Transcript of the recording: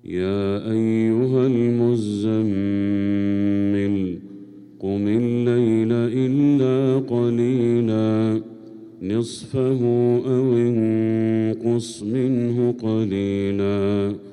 يا أيها المزمل قم الليل إلا قليلا نصفه أو انقص منه قليلا